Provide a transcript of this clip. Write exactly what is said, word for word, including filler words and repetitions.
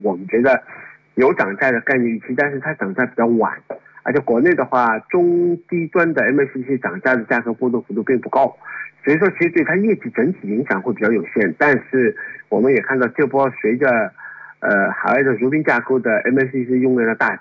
我们觉得有涨价的概率预期，但是它涨价比较晚，而且国内的话中低端的 M A C C 涨价的价格波动幅度并不高，所以说其实对它业绩整体影响会比较有限。但是我们也看到这波随着呃海外的如冰架构的 M A C C 用量的大